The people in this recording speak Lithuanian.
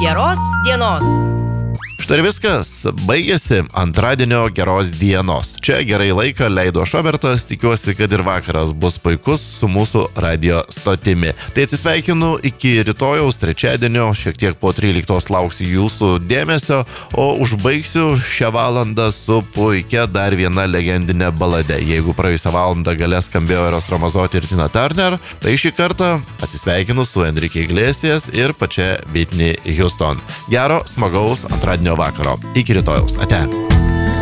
Geros dienos. Štai ir viskas, baigėsi antradienio geros dienos. Čia gerai laiką leido Šobertas, tikiuosi, kad ir vakaras bus puikus su mūsų radio stotimi. Tai atsisveikinu iki rytojaus trečiadienio, šiek tiek po 13 lauksiu jūsų dėmesio, o užbaigsiu šią valandą su puikia dar viena legendinė balade. Jeigu praėjusią valandą gale skambėjo Eros Ramazzotti ir Tina Turner, tai šį kartą atsisveikinu su Enrique Iglesias ir pačia Whitney Houston. Gero, smagaus antradienio vakaro. Iki rytojaus. Ate.